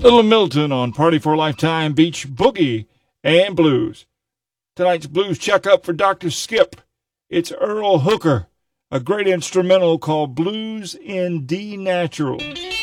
Little Milton on Party for a Lifetime Beach Boogie and Blues. Tonight's blues checkup for Dr. Skip. It's Earl Hooker, a great instrumental called Blues in D Natural.